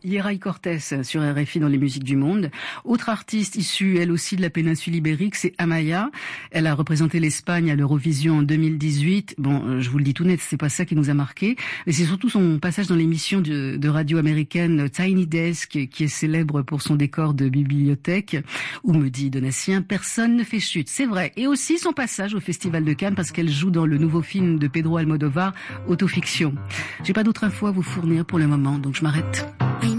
Yeray Cortés sur RFI dans les musiques du monde. Autre artiste issue, elle aussi, de la péninsule ibérique, c'est Amaya. Elle a représenté l'Espagne à l'Eurovision en 2018. Bon, je vous le dis tout net, c'est pas ça qui nous a marqué, mais c'est surtout son passage dans l'émission de radio américaine Tiny Desk, qui est célèbre pour son décor de bibliothèque, où me dit Donatien, personne ne fait chute. C'est vrai. Et aussi son passage au Festival de Cannes, parce qu'elle joue dans le nouveau film de Pedro Almodovar, Autofiction. J'ai pas d'autres infos à vous fournir pour le moment, donc je m'arrête.